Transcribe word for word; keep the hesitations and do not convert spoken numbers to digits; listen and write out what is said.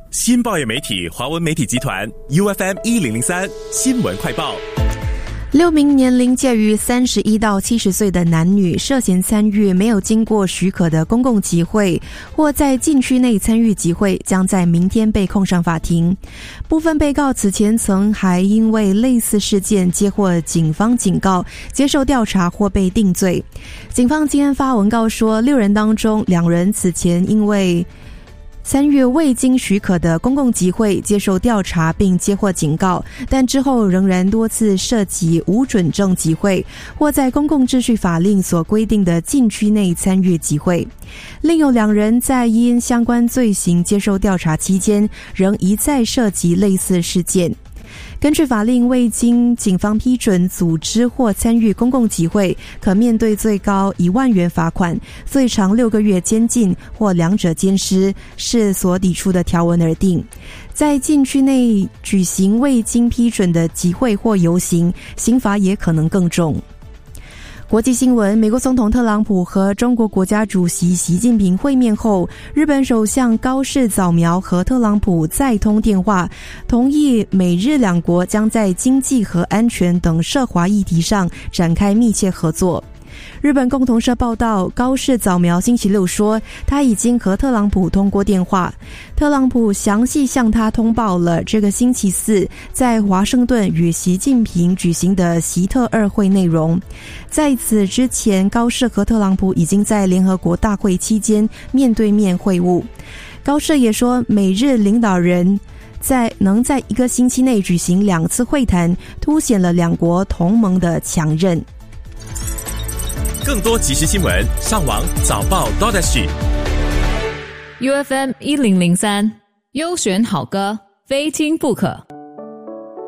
新报业媒体华文媒体集团 U F M 一零零三新闻快报。 六名年龄介于三十一到七十岁的男女涉嫌参与没有经过许可的公共集会，或在禁区内参与集会，将在明天被控上法庭。部分被告此前曾还因为类似事件接获警方警告，接受调查或被定罪。警方今天发文告说，六人当中，两人此前因为参与未经许可的公共集会接受调查并接获警告，但之后仍然多次涉及无准证集会或在公共秩序法令所规定的禁区内参与集会。另有两人在因相关罪行接受调查期间仍一再涉及类似事件。根据法令，未经警方批准组织或参与公共集会，可面对最高一万元罚款，最长六个月监禁或两者兼施，视所抵触的条文而定。在禁区内举行未经批准的集会或游行，刑罚也可能更重。国际新闻，美国总统特朗普和中国国家主席习近平会面后，日本首相高市早苗和特朗普再通电话，同意美日两国将在经济和安全等涉华议题上展开密切合作。日本共同社报道，高市早苗星期六说，他已经和特朗普通过电话。特朗普详细向他通报了这个星期四在华盛顿与习近平举行的习特二会内容。在此之前，高市和特朗普已经在联合国大会期间面对面会晤。高市也说，美日领导人在能在一个星期内举行两次会谈，凸显了两国同盟的强韧。 更多即时新闻，上网早报 .sg。 U F M 一零零三优选好歌，非听不可。